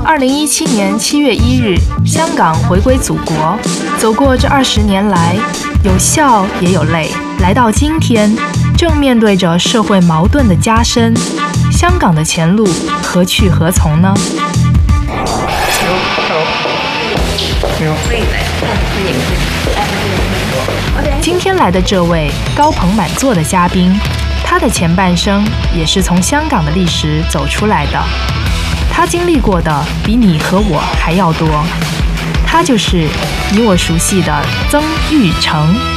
2017年7月1日，香港回归祖国。走过这20年来，有笑也有泪。来到今天，正面对着社会矛盾的加深，香港的前路何去何从呢？今天来的这位高朋满座的嘉宾，他的前半生也是从香港的历史走出来的。他经历过的比你和我还要多。他就是你我熟悉的曾钰成。